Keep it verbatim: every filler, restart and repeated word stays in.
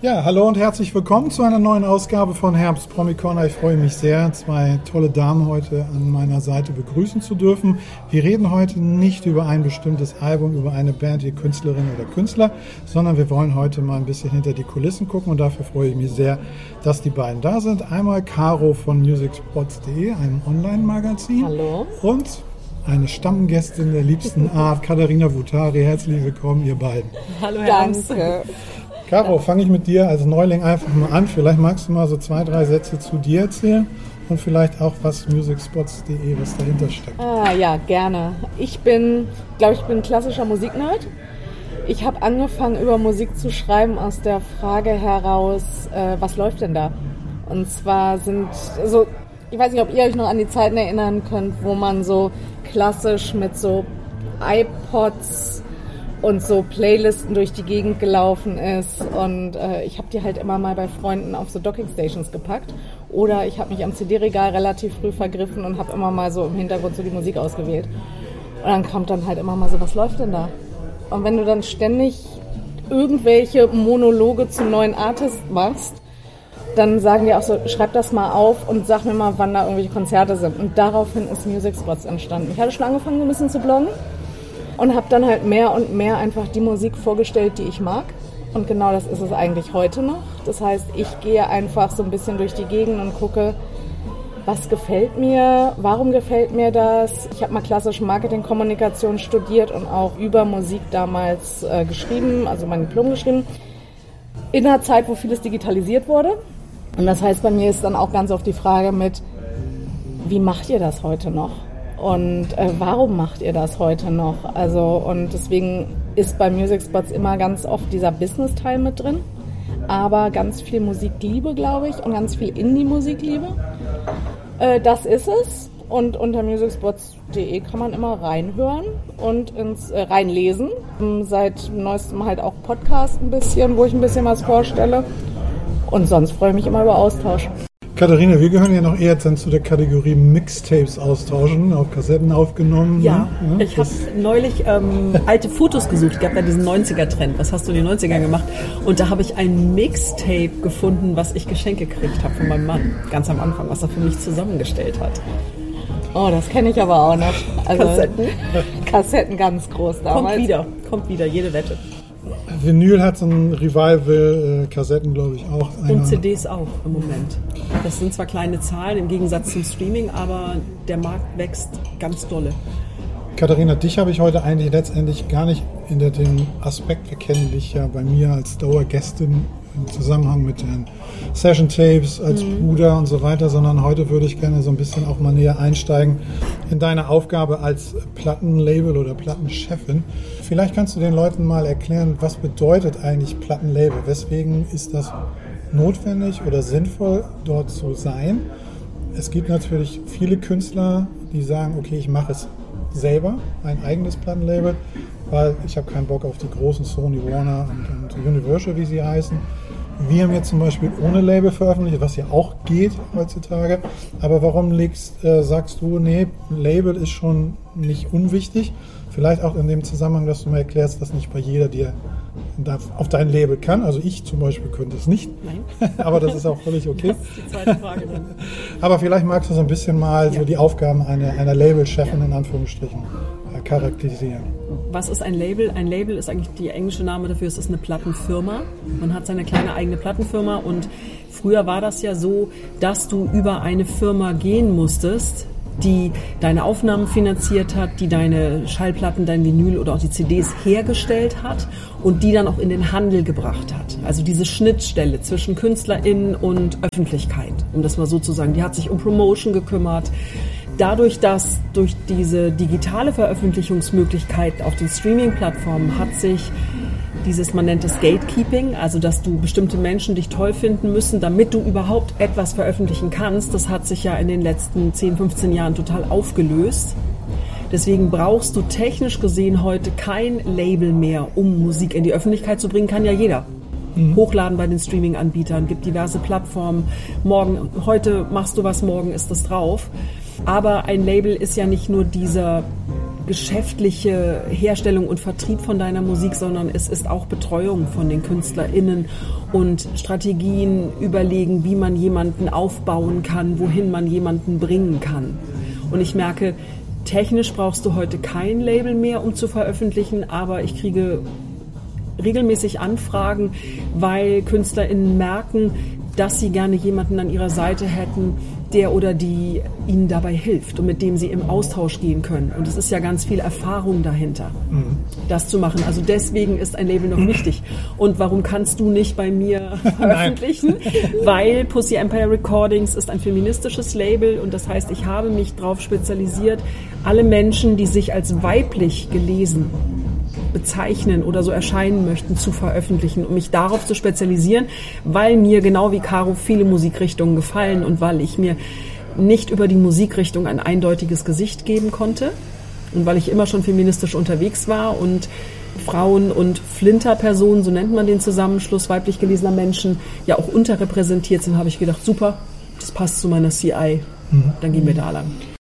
Ja, hallo und herzlich willkommen zu einer neuen Ausgabe von Herbst Promi Corner. Ich freue mich sehr, zwei tolle Damen heute an meiner Seite begrüßen zu dürfen. Wir reden heute nicht über ein bestimmtes Album, über eine Band, die Künstlerin oder Künstler, sondern wir wollen heute mal ein bisschen hinter die Kulissen gucken und dafür freue ich mich sehr, dass die beiden da sind. Einmal Caro von musicspots punkt de, einem Online-Magazin. Hallo. Und eine Stammgästin der liebsten Art, Katharina Vutari. Herzlich willkommen, ihr beiden. Hallo, Ernst. Danke. Caro, fange ich mit dir als Neuling einfach mal an. Vielleicht magst du mal so zwei, drei Sätze zu dir erzählen und vielleicht auch, was musicspots punkt de, was dahinter steckt. Ah, ja, gerne. Ich bin, glaube ich, bin klassischer Musiknerd. Ich habe angefangen, über Musik zu schreiben aus der Frage heraus, äh, was läuft denn da? Und zwar sind, also, ich weiß nicht, ob ihr euch noch an die Zeiten erinnern könnt, wo man so klassisch mit so iPods und so Playlisten durch die Gegend gelaufen ist und äh, ich habe die halt immer mal bei Freunden auf so Dockingstations gepackt oder ich habe mich am C D-Regal relativ früh vergriffen und habe immer mal so im Hintergrund so die Musik ausgewählt und dann kommt dann halt immer mal so, was läuft denn da? Und wenn du dann ständig irgendwelche Monologe zu neuen Artists machst, dann sagen die auch so, schreib das mal auf und sag mir mal, wann da irgendwelche Konzerte sind. Und daraufhin ist musicspots entstanden. Ich hatte schon angefangen, so ein bisschen zu bloggen. Und habe dann halt mehr und mehr einfach die Musik vorgestellt, die ich mag. Und genau das ist es eigentlich heute noch. Das heißt, ich gehe einfach so ein bisschen durch die Gegend und gucke, was gefällt mir, warum gefällt mir das. Ich habe mal klassische Marketingkommunikation studiert und auch über Musik damals äh, geschrieben, also mein Diplom geschrieben. In einer Zeit, wo vieles digitalisiert wurde. Und das heißt, bei mir ist dann auch ganz oft die Frage mit, wie macht ihr das heute noch? Und äh, warum macht ihr das heute noch? Also, und deswegen ist bei musicspots immer ganz oft dieser Business-Teil mit drin, aber ganz viel Musikliebe, glaube ich, und ganz viel Indie-Musikliebe. Äh, das ist es. Und unter musicspots punkt de kann man immer reinhören und ins äh, reinlesen. Seit neuestem halt auch Podcast ein bisschen, wo ich ein bisschen was vorstelle. Und sonst freue ich mich immer über Austausch. Katharina, wir gehören ja noch eher dann zu der Kategorie Mixtapes austauschen, auf Kassetten aufgenommen. Ja, ne? Ich habe neulich ähm, alte Fotos gesucht. Es gab ja diesen neunziger-Trend. Was hast du in den neunzigern gemacht? Und da habe ich ein Mixtape gefunden, was ich geschenkt gekriegt habe von meinem Mann. Ganz am Anfang, was er für mich zusammengestellt hat. Oh, das kenne ich aber auch noch. Also, Kassetten? Kassetten ganz groß damals. Kommt wieder, kommt wieder, jede Wette. Vinyl hat so ein Revival, äh, Kassetten glaube ich auch. Und C Ds auch im Moment. Das sind zwar kleine Zahlen im Gegensatz zum Streaming, aber der Markt wächst ganz dolle. Katharina, dich habe ich heute eigentlich letztendlich gar nicht in der, dem Aspekt, wir kennen dich ja bei mir als Dauergästin im Zusammenhang mit den Session-Tapes als mhm. Bruder und so weiter, sondern heute würde ich gerne so ein bisschen auch mal näher einsteigen in deine Aufgabe als Plattenlabel oder Plattenchefin. Vielleicht kannst du den Leuten mal erklären, was bedeutet eigentlich Plattenlabel? Weswegen ist das notwendig oder sinnvoll, dort zu sein? Es gibt natürlich viele Künstler, die sagen, okay, ich mache es selber, ein eigenes Plattenlabel, weil ich habe keinen Bock auf die großen Sony, Warner und, und Universal, wie sie heißen. Wir haben jetzt zum Beispiel ohne Label veröffentlicht, was ja auch geht heutzutage. Aber warum legst, äh, sagst du, nee, Label ist schon nicht unwichtig? Vielleicht auch in dem Zusammenhang, dass du mal erklärst, dass nicht bei jeder dir auf dein Label kann. Also ich zum Beispiel könnte es nicht. Nein. Aber das ist auch völlig okay. Das ist die zweite Frage dann. Aber vielleicht magst du so ein bisschen mal ja. so die Aufgaben einer, einer Labelchefin ja. in Anführungsstrichen charakterisieren. Was ist ein Label? Ein Label ist eigentlich der englische Name dafür, es ist eine Plattenfirma. Man hat seine kleine eigene Plattenfirma und früher war das ja so, dass du über eine Firma gehen musstest, die deine Aufnahmen finanziert hat, die deine Schallplatten, dein Vinyl oder auch die C Ds hergestellt hat und die dann auch in den Handel gebracht hat. Also diese Schnittstelle zwischen KünstlerInnen und Öffentlichkeit, um das mal so zu sagen. Die hat sich um Promotion gekümmert. Dadurch, dass durch diese digitale Veröffentlichungsmöglichkeit auf den Streaming-Plattformen hat sich dieses, man nennt es Gatekeeping, also dass du bestimmte Menschen dich toll finden müssen, damit du überhaupt etwas veröffentlichen kannst. Das hat sich ja in den letzten zehn, fünfzehn Jahren total aufgelöst. Deswegen brauchst du technisch gesehen heute kein Label mehr, um Musik in die Öffentlichkeit zu bringen, kann ja jeder. Mhm. Hochladen bei den Streaming-Anbietern, gibt diverse Plattformen. Morgen, heute machst du was, morgen ist das drauf. Aber ein Label ist ja nicht nur dieser geschäftliche Herstellung und Vertrieb von deiner Musik, sondern es ist auch Betreuung von den KünstlerInnen und Strategien überlegen, wie man jemanden aufbauen kann, wohin man jemanden bringen kann. Und ich merke, technisch brauchst du heute kein Label mehr, um zu veröffentlichen, aber ich kriege regelmäßig Anfragen, weil KünstlerInnen merken, dass sie gerne jemanden an ihrer Seite hätten, der oder die ihnen dabei hilft und mit dem sie im Austausch gehen können. Und es ist ja ganz viel Erfahrung dahinter, mhm. das zu machen. Also deswegen ist ein Label noch wichtig. Und warum kannst du nicht bei mir veröffentlichen? Weil Pussy Empire Recordings ist ein feministisches Label und das heißt, ich habe mich darauf spezialisiert, alle Menschen, die sich als weiblich gelesen bezeichnen oder so erscheinen möchten, zu veröffentlichen, um mich darauf zu spezialisieren, weil mir genau wie Caro viele Musikrichtungen gefallen und weil ich mir nicht über die Musikrichtung ein eindeutiges Gesicht geben konnte und weil ich immer schon feministisch unterwegs war und Frauen und Flinterpersonen, so nennt man den Zusammenschluss weiblich gelesener Menschen, ja auch unterrepräsentiert sind, habe ich gedacht, super, das passt zu meiner C I, dann gehen wir da lang.